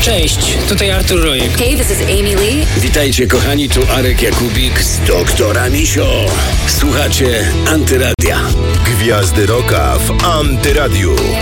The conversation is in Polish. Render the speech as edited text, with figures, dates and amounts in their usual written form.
Cześć, tutaj Artur Rojek. Hey, this is Amy Lee. Witajcie kochani, tu Arek Jakubik z Doktora Misio. Słuchacie Antyradia. Gwiazdy Rocka w Antyradiu.